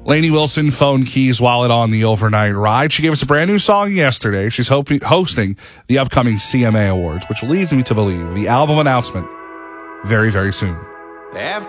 Lainey Wilson phone keys Wallet on the overnight ride. She gave us a brand new song yesterday. She's hosting the upcoming CMA Awards, which leads me to believe the album announcement very, very soon. After